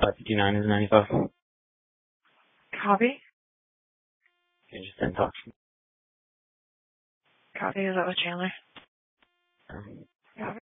559 is 95. Copy. You just didn't talk. Copy. Is that with Chandler? Um, Copy.